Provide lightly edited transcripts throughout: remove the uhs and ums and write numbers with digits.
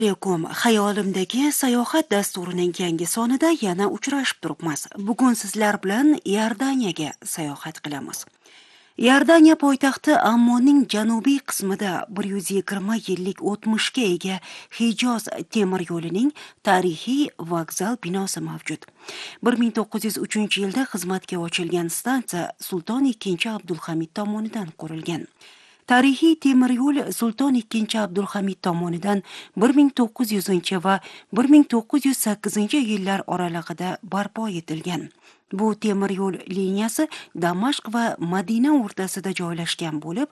Alaykum. Xayolimdagi sayohat dasturining yangi sonida yana uchrashib turibmiz. Bugun sizlar bilan Iordaniyaga sayohat qilamiz. Iordaniya poytaxti Ammonning janubiy qismida 120 yillik o'tmishga ega Hijoz temir yo'lining tarixiy vokzal binosi mavjud. 1903-yilda xizmatga ochilgan stansiya Sulton II Abdulhamid tomonidan qurilgan. Tarixiy temir yo'l Sulton II Abdulhamid tomonidan 1900 va 1908-yillar oralig'ida barpo etilgan. Bu temir yo'l liniyasi Damashq va Madina o'rtasida joylashgan bo'lib,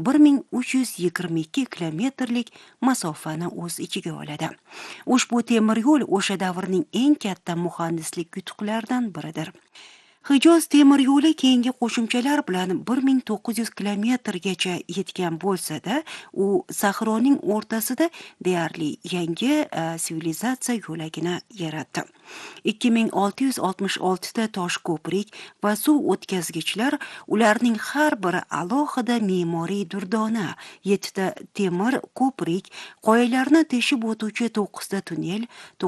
1322 kilometrlik masofani o'z ichiga oladi. Ushbu temir yo'l o'sha davrning eng katta muhandislik yutuqlaridan biridir. Hijoz temir yo'li keyingi qo'shimchalar bilan 1900 kilometrgacha yetgan bo'lsa-da, u sahroning o'rtasida deyarli yangi sivilizatsiya yo'lagini yaratdi. 2666 ta tosh ko'prik va suv o'tkazgichlar, ularning har biri alohida me'moriy durdona, 7 ta temir ko'prik, qoyalarni teshib o'tuvchi 9 ta tunnel,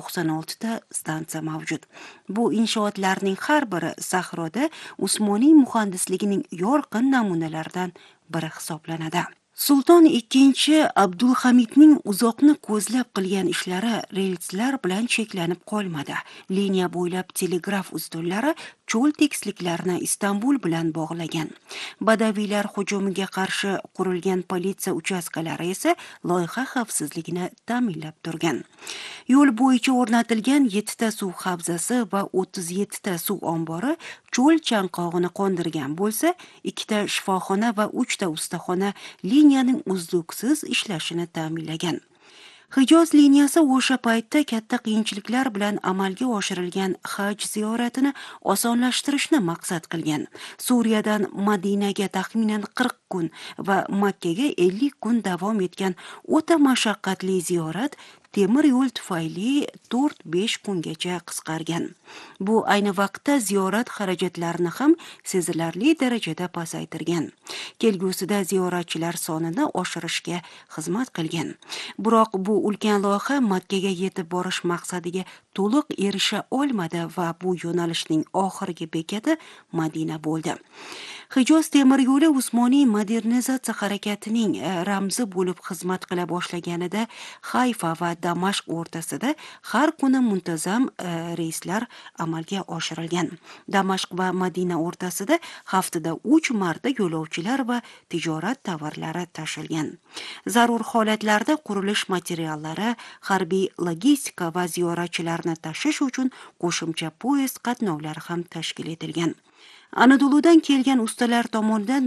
96 ta stansiya mavjud. Bu inshootlarning har biri sahroda Usmoniy muhandisligining yorqin namunalaridan biri hisoblanadi. Sulton II Abdulhamidning uzoqni ko'zlab qilgan ishlari relslar bilan cheklanib qolmadi. Liniya bo'ylab telegraf ustunlari cho'l tekisliklarini Istanbul bilan bog'lagan. Badaviylar hujumiga qarshi qurilgan politsiya uchastkalari esa loyiha xavfsizligini ta'minlab turgan. Yo'l bo'yicha o'rnatilgan 7 ta suv havzasi va 37 ta suv ombori cho'l chanqog'ini qondirgan bo'lsa, 2 ta shifoxona va 3 ta ustaxona liniyaning uzluksiz ishlashini ta'minlagan. Hijoz liniyasi o'sha paytda katta qiyinchiliklar bilan amalga oshirilgan haj ziyoratini osonlashtirishni maqsad qilgan. Suriyadan Madinaga taxminan 40 kun va Makkaga 50 kun davom etgan o'ta mashaqqatli ziyorat temir yo'l tufayli 4-5 kungacha qisqargan. Bu ayni vaqtda ziyorat xarajatlarini ham sezilarli darajada pasaytirgan. Kelgusida ziyoratchilar sonini oshirishga xizmat qilgan. Biroq bu ulkan loyiha Makkaga yetib borish maqsadiga to'liq erisha olmadi va bu yo'nalishning oxirgi bekati Madina bo'ldi. Hijoz temir yo'li Usmoniy modernizatsiya harakatining ramzi bo'lib xizmat qila boshlaganida Hayfa va Damashq o'rtasida har kuni muntazam reyslar amalga oshirilgan. Damashq va Madina o'rtasida haftada 3 marta yo'lovchilar va tijorat tovarlari tashilgan. Zarur holatlarda qurilish materiallari, harbiy logistika va ziyoratchilarni tashish uchun qo'shimcha poyezd qatnovlari ham tashkil etilgan. Anadoludan kelgan ustalar tomonidan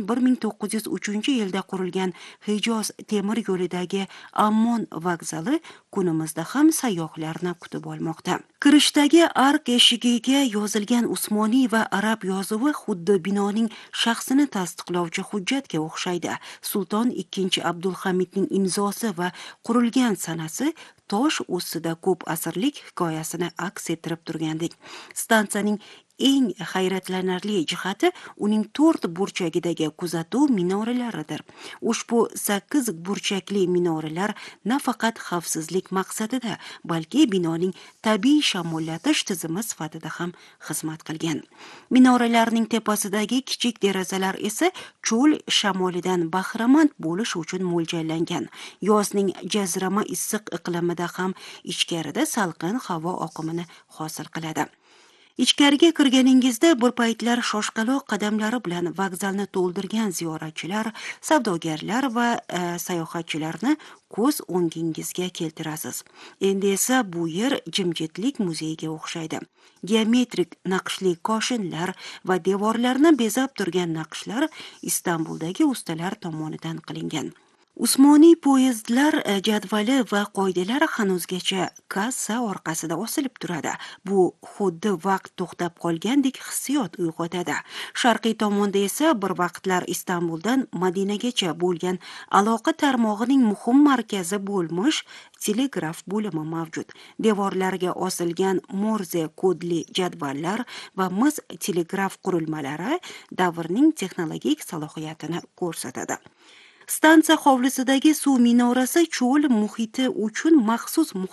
1903-yilda qurilgan Hijoz temir yo'lidagi Ammon vokzali kunimizda ham sayyohlarni kutib olmoqda. Kirishdagi ark eshigiga yozilgan Usmoniy va arab yozuvi xuddi binoning shaxsini tasdiqlovchi hujjatga o'xshaydi. Sulton II Abdulhamidning imzosi va qurilgan sanasi tosh ustida ko'p asrlik hikoyasini aks ettirib turgandek. Stansiyaning eng hayratlanarli jihati uning 4 burchagidagi kuzatuv minoralaridir. Ushbu 8 burchakli minoralar nafaqat xavfsizlik maqsadida, balki binoning tabiiy shamollatish tizimi sifatida ham xizmat qilgan. Minoralarning tepasidagi kichik derazalar esa cho'l shamolidan bahramand bo'lish uchun mo'ljallangan. Yozning jazirama issiq iqlimida ham ichkarida salqin havo oqimini hosil qiladi. Ichkariga kirganingizda bir paytlar shoshqaloq qadamlari bilan vokzalni to'ldirgan ziyoratchilar, savdogarlar va sayohatchilarni ko'z o'ngingizga keltirasiz. Endi esa bu yer jimjitlik muzeyiga o'xshaydi. Geometrik naqshli koshinlar va devorlarni bezab turgan naqshlar Istanbuldagi ustalar tomonidan qilingan. Usmoniy poyezdlar jadvali va qoidalari hanuzgacha kassa orqasida osilib turadi. Bu xuddi vaqt to'xtab qolgandek hissiyot uyg'otadi. Sharqiy tomonda esa bir vaqtlar Istanbuldan Madinagacha bo'lgan aloqa tarmog'ining muhim markazi bo'lmish telegraf bo'limi mavjud. Devorlarga osilgan Morze kodli jadvallar va mis telegraf qurilmalari davrning texnologik salohiyatini ko'rsatadi. Stansiya hovlisidagi suv minorasi cho'l muhiti uchun maxsus